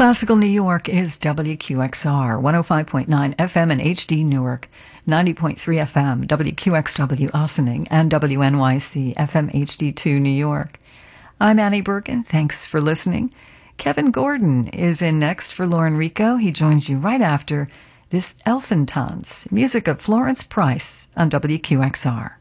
Classical New York is WQXR, 105.9 FM and HD Newark, 90.3 FM, WQXW Ossining, and WNYC FM HD2 New York. I'm Annie Bergen. Thanks for listening. Kevin Gordon is in next for Lauren Rico. He joins you right after this Elfintons, music of Florence Price on WQXR.